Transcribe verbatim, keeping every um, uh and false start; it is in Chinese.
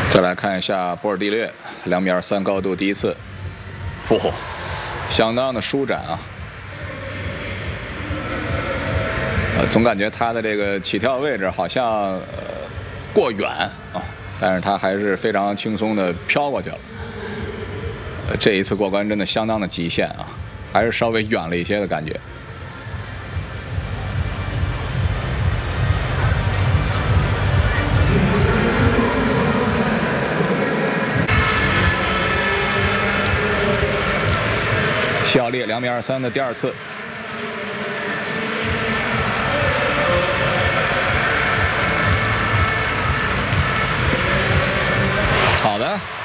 再来看一下波尔蒂略，两米二三高度，第一次，嚯、哦，相当的舒展啊！呃，总感觉他的这个起跳位置好像呃过远啊，但是他还是非常轻松的飘过去了。呃，这一次过关真的相当的极限啊，还是稍微远了一些的感觉。谢晓丽两米二三的第二次，好的。